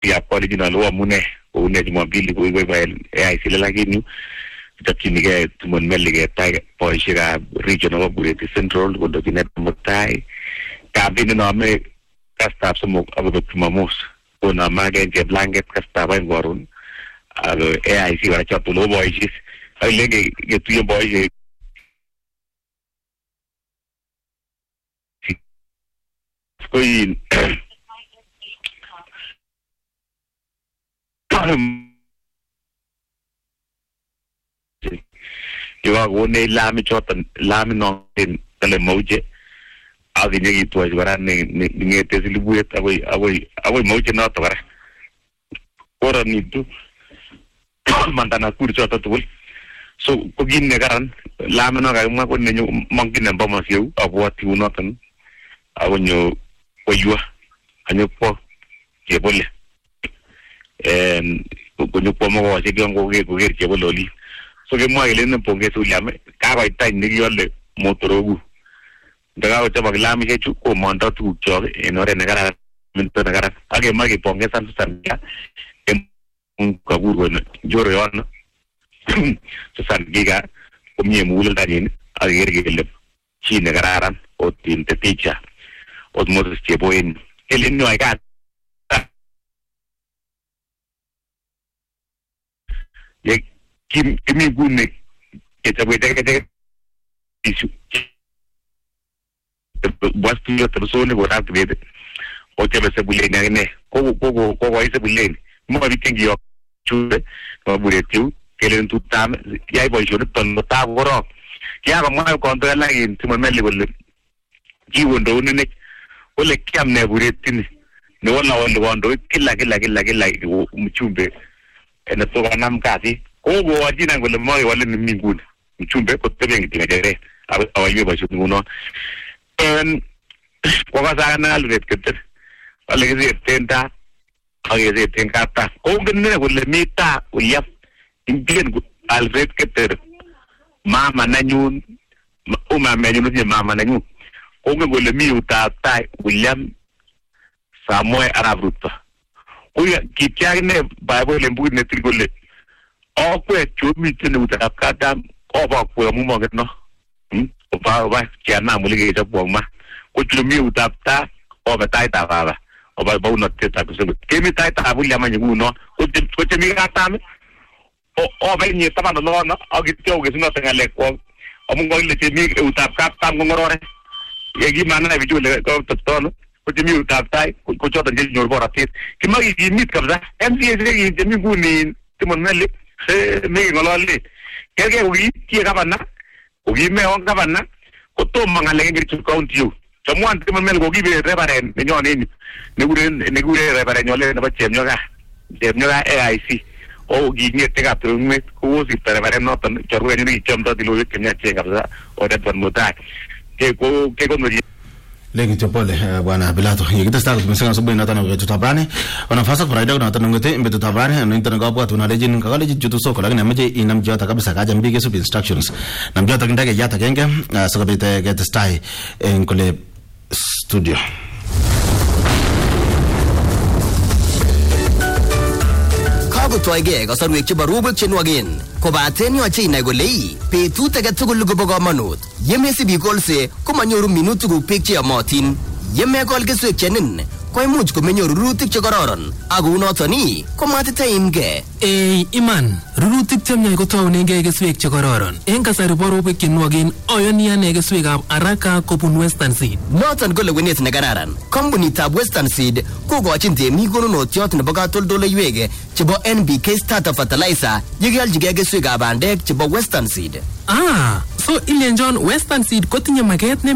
ya original wa mune une Jumapili kuiwe AIC lakini tutakinige tumonmelige tai poishira regional Bureti Central kondo kinet mutai kabini no ame kasta sumo abo tumamos ona magenje blanket kasta ba ngorun alo AIC wa chatulo boys ai lege getuyo boys koi Yo wone lami chotan lami no in tele moje agi nyegi to ajwara ne ngete silibuet awai moje no to bara ora ni tu mandana kur chota tul so ko ginne garan lami no ga ma ko ne mangin ba ma fiu awati unotan awonyo oyua anyo po ke bole ko nyo po mo wa se gango ke ko ke bololi so que mo ile ne ponge su llame ka ba ita ni yole motorogu daga o chaba lami he chu ko monta tu cho en ore ne gara minto ne gara age ma ke ponge san ya un kaburo ne jore on so san giga ko mi mul da ni age gele chi ne gara ran o tin te ticha o mo se boen ele no ai ga ye kimi gune kita beda isu basti yo persone vorat vede o te se bulene ne ko se bulene mo vi tengi yo chude mo buretiu kelen tutam yai boy jone ton ta goro ya ga mo ko to la in timo meli wolle ji wondo ne wolle kyam ne buretin ne wala wondo killa mchumbe ena to ganam kasi ko wajina ngole moyo wale ni minguni mchumbe ko tebe ngitinga jere awaye ba shutu no ko ga sana alret keter wale ge tenta age ge tenkata ko genne wale mita uyap inglen alret keter mama nanyun uma menyun ni mama nanyun ko ngole mi uta tai William Samuel Arabruta ko ya kityagne bible lembu ne trigole okwe chumi tene utakata oba kwa mumo no oba kiana mulige ja boma ko chumi utapta oba taita baba oba ba uno teta kusembe kemi taita abulia manyu no ko chemi gatame oba ni taba no agityo ge sino tengale ko omungo ile chemi utapka tam ngorore yegi mana na bijule ko totono ko chemi utapta ko chota je nyor boratit kimagi yimit kabza MCS ge chemi guni timon mele me ngolole kege ugi tie gabana ugi me on gabana ko to mangale ngir chu county yu chamwan timon mel ugi be rebaren ne nyone ne gure rebaren nyole ne bachem nyoga AIC o ugi ni tega trume ko si rebaren no tan choru ni chamta dilo ke nya che gabza o de ban mutai ke ko no legi chopole bwana bilato yigita sta kumenga sobo ina tano getu tabrani ona fasa friday na tano ngete imbetu tabrani no intana gabwa tuna lejin kagale jitu soko lakini amaje inam jota kabisa kaja mbige sub instructions nam jota kindage yata genge sakabite get style en kole studio Toige kasarwek chebo rubek chenwagen kobaten yoche inai kole betut age tugul kobo kamanut yemesibi kolse komanyoru minutik beek cheyomotin yemekol keswek chenin koimuch komenyoru rurutik chekororon ak kounoton komatitaimge iman rurutik chemyach kotaunengei keswek chekororon en kasari bo rubek chenwagen ayoni ane keswekab Araka kobun Western Seed noton ko lewenet nekararan kompunitab Western Seed kokochin temik konunotiot nebo katoldoleiwek chebo NPK starter fertilizer yekealjigei keswekab bandek chebo Western Seed so ilenjon Western Seed kotinye maket